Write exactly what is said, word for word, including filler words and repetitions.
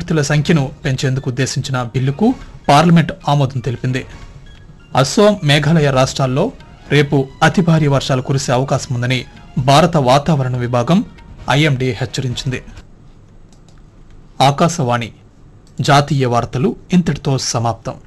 ఊపిరితిత్తుల సంఖ్యను పెంచేందుకు ఉద్దేశించిన బిల్లుకు పార్లమెంట్ ఆమోదం తెలిపింది. అస్సోం, మేఘాలయ రాష్ట్రాల్లో రేపు అతి భారీ వర్షాలు కురిసే అవకాశం ఉందని భారత వాతావరణ విభాగం ఐఎండీ హెచ్చరించింది. ఆకాశవాణి జాతీయ వార్తలు ఇంతటితో సమాప్తం.